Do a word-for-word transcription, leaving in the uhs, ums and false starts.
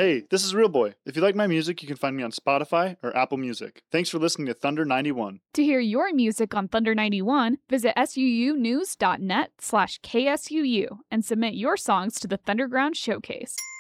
Hey, this is Real Boy. If you like my music, you can find me on Spotify or Apple Music. Thanks for listening to Thunder ninety-one. To hear your music on Thunder ninety-one, visit suunews.net slash KSUU and submit your songs to the Thunderground Showcase.